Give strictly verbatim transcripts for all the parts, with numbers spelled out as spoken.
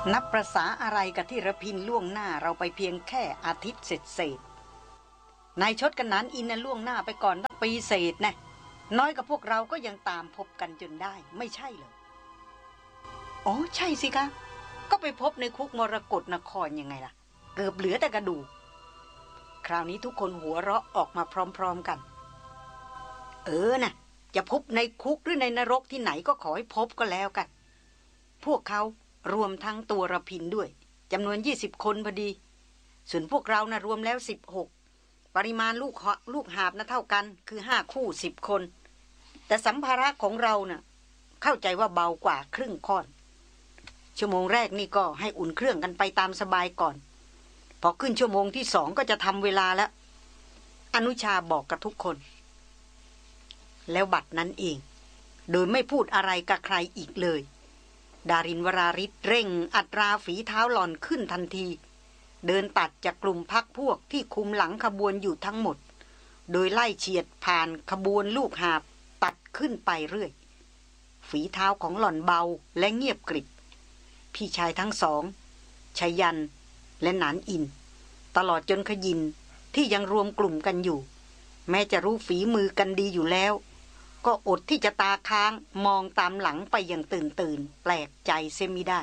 นับประษาอะไรกับที่ระพินล่วงหน้าเราไปเพียงแค่อาทิตย์เศษเศษนายชดกันนั้นอินนะล่วงหน้าไปก่อนตั้งปีเศษนะน้อยกับพวกเราก็ยังตามพบกันจนได้ไม่ใช่เหรออ๋อใช่สิคะก็ไปพบในคุกมรกตนครยังไงล่ะเกือบเหลือแต่กระดูกคราวนี้ทุกคนหัวเราะออกมาพร้อมๆกันเออนะจะพบในคุกหรือในนรกที่ไหนก็ขอให้พบก็แล้วกันพวกเขารวมทั้งตัวระพินด้วยจำนวนยี่สิบคนพอดีส่วนพวกเรานะรวมแล้วสิบหกปริมาณลูกลูกหาบนะเท่ากันคือห้าคู่สิบคนแต่สัมภาระของเรานะ่ะเข้าใจว่าเบากว่าครึ่งค่อนชั่วโมงแรกนี่ก็ให้อุ่นเครื่องกันไปตามสบายก่อนพอขึ้นชั่วโมงที่สองก็จะทำเวลาแล้วอนุชาบอกกับทุกคนแล้วบัดนั้นเองโดยไม่พูดอะไรกับใครอีกเลยดารินวราริศเร่งอัตราฝีเท้าหล่อนขึ้นทันทีเดินตัดจากกลุ่มพักพวกที่คุมหลังขบวนอยู่ทั้งหมดโดยไล่เฉียดผ่านขบวนลูกหาบตัดขึ้นไปเรื่อยฝีเท้าของหล่อนเบาและเงียบกริบพี่ชายทั้งสองชยันและหนานอินตลอดจนขยินที่ยังรวมกลุ่มกันอยู่แม้จะรู้ฝีมือกันดีอยู่แล้วก็อดที่จะตาค้างมองตามหลังไปอย่างตื่นตื่นแปลกใจเสียไม่ได้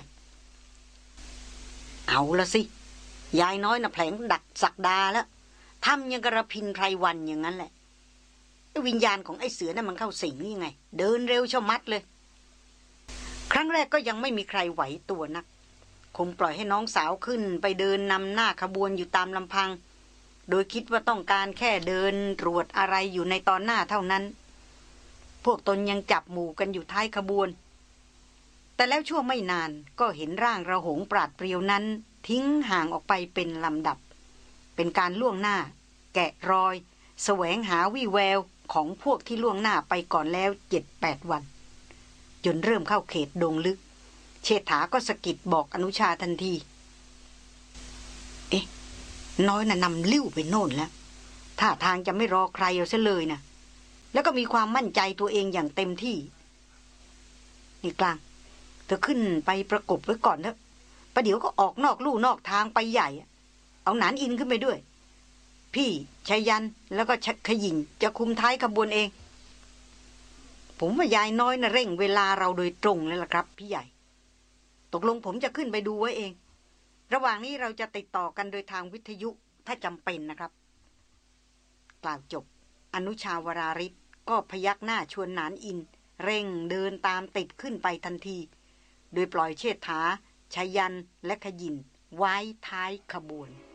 เอาละสิยายน้อยน่ะแผลงดักสักดาแล้วทำยังกระพินไพรวันอย่างนั้นแหละวิญญาณของไอ้เสือนั่นมันเข้าสิงยังไงเดินเร็วชะมัดเลยครั้งแรกก็ยังไม่มีใครไหวตัวนักคงปล่อยให้น้องสาวขึ้นไปเดินนำหน้าขบวนอยู่ตามลำพังโดยคิดว่าต้องการแค่เดินตรวจอะไรอยู่ในตอนหน้าเท่านั้นพวกตนยังจับหมู่กันอยู่ท้ายขบวนแต่แล้วชั่วไม่นานก็เห็นร่างระหงปราดเปรียวนั้นทิ้งห่างออกไปเป็นลำดับเป็นการล่วงหน้าแกะรอยแสวงหาวี่แววของพวกที่ล่วงหน้าไปก่อนแล้วเจ็ดแปดวันจนเริ่มเข้าเขตดงลึกเชษฐาก็สะกิดบอกอนุชาทันทีเอ๊ะน้อยน่ะนำลิ้วไปโน่นแล้วท่าทางจะไม่รอใครเอาซะเลยนะแล้วก็มีความมั่นใจตัวเองอย่างเต็มที่นี่กลางเธอขึ้นไปประกบไว้ก่อนเถอะประเดี๋ยวก็ออกนอกลู่นอกทางไปใหญ่เอาหนานอินขึ้นไปด้วยพี่ชายันแล้วก็ขยิงจะคุมท้ายขบวนเองผมว่ายายน้อยน่ะเร่งเวลาเราโดยตรงเลยล่ะครับพี่ใหญ่ตกลงผมจะขึ้นไปดูไว้เองระหว่างนี้เราจะติดต่อกันโดยทางวิทยุถ้าจำเป็นนะครับกล่าวจบอนุชาวราริศก็พยักหน้าชวนหนานอินเร่งเดินตามติดขึ้นไปทันทีโดยปล่อยเชษฐาชายันและขยินไว้ท้ายขบวน